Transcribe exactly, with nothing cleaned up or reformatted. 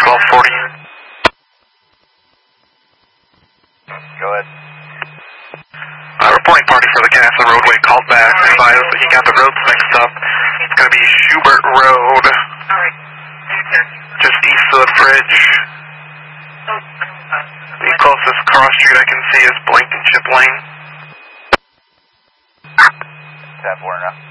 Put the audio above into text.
twelve forty. Go ahead. Uh, reporting party for the gas and roadway called back. Advised that he got the roads mixed up. It's going to be Schubert Road. Just east of the bridge. The closest cross street I can see is Blankenship Lane. ten four now.